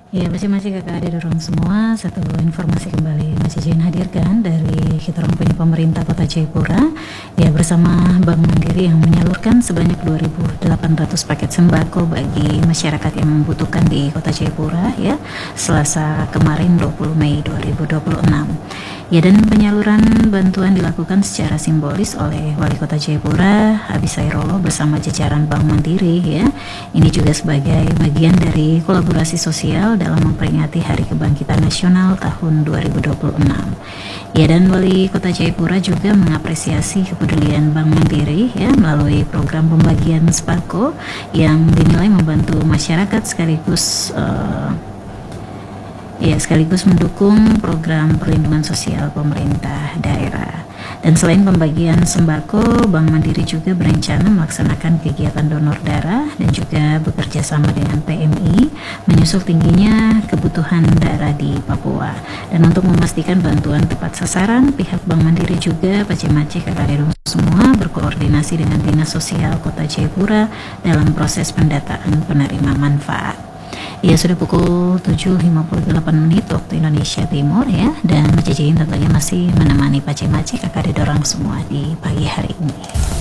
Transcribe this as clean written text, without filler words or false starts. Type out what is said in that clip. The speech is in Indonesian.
Ya, masih kakak ada dorong semua. Satu informasi kembali masih Jane hadirkan dari kita orang punya pemerintah Kota Jayapura ya, bersama Bank Mandiri yang menyalurkan sebanyak 2.800 paket sembako bagi masyarakat yang membutuhkan di Kota Jayapura ya, Selasa kemarin 20 Mei 2026. Ya, dan penyaluran bantuan dilakukan secara simbolis oleh Wali Kota Jayapura Habis Sairolo bersama jajaran Bank Mandiri ya. Ini juga sebagai bagian dari kolaborasi sosial dalam memperingati Hari Kebangkitan Nasional tahun 2026. Ya, dan Wali Kota Jayapura juga mengapresiasi kepedulian Bank Mandiri ya melalui program pembagian sembako yang dinilai membantu masyarakat sekaligus mendukung program perlindungan sosial pemerintah daerah. Dan selain pembagian sembako, Bank Mandiri juga berencana melaksanakan kegiatan donor darah dan juga bekerja sama dengan PMI menyusul tingginya kebutuhan darah di Papua. Dan untuk memastikan bantuan tepat sasaran, pihak Bank Mandiri juga Pacemace Kakadedong semua berkoordinasi dengan Dinas Sosial Kota Jayapura dalam proses pendataan penerima manfaat. Ya, sudah pukul 7.58 waktu Indonesia Timur ya, dan Jajin tentunya masih menemani Pacemace kakak dorang semua di pagi hari ini.